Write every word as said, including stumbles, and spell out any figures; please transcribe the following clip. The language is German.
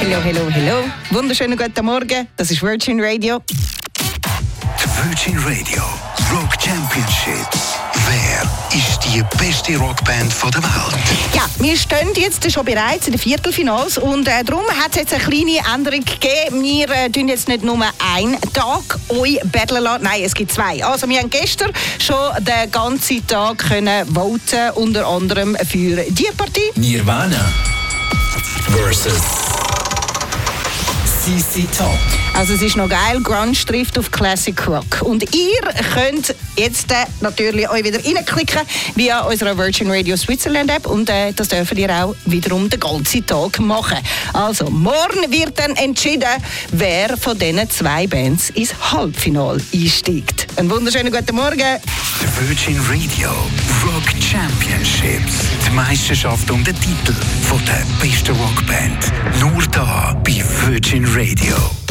Hello, hello, hello. Wunderschönen guten Morgen. Das ist Virgin Radio. Die Virgin Radio Rock Championship. Wer ist die beste Rockband der Welt? Ja, wir stehen jetzt schon bereits in den Viertelfinals und äh, darum hat es jetzt eine kleine Änderung gegeben. Wir äh, tun jetzt nicht nur einen Tag euch battlen lassen, nein, es gibt zwei. Also wir haben gestern schon den ganzen Tag können voten, unter anderem für die Partie. Nirvana versus C C Top. Also es ist noch geil, Grunge trifft auf Classic Rock. Und ihr könnt jetzt äh, natürlich euch wieder reinklicken via unserer Virgin Radio Switzerland App und äh, das dürft ihr auch wiederum den ganzen Tag machen. Also morgen wird dann entschieden, wer von diesen zwei Bands ins Halbfinale einsteigt. Einen wunderschönen guten Morgen. Die Virgin Radio Rock Championships. Die Meisterschaft um den Titel von der besten Rockband. Nur da bei Virgin Radio.